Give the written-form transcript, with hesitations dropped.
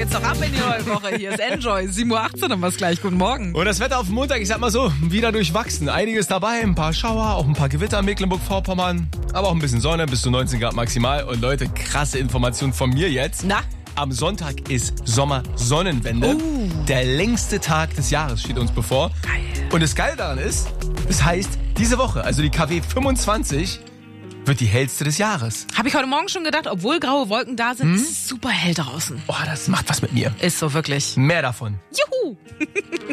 geht's doch ab in die neue Woche. Hier ist Enjoy, 7.18 Uhr haben wir es gleich. Guten Morgen. Und das Wetter auf Montag, ich sag mal so, wieder durchwachsen. Einiges dabei, ein paar Schauer, auch ein paar Gewitter in Mecklenburg-Vorpommern, aber auch ein bisschen Sonne, bis zu 19 Grad maximal. Und Leute, krasse Information von mir jetzt. Na? Am Sonntag ist Sommersonnenwende. Der längste Tag des Jahres steht uns bevor. Geil. Und das Geile daran ist, das heißt, diese Woche, also die KW 25, wird die hellste des Jahres. Habe ich heute Morgen schon gedacht, obwohl graue Wolken da sind, ist es super hell draußen. Oh, das macht was mit mir. Ist so, wirklich. Mehr davon. Juhu!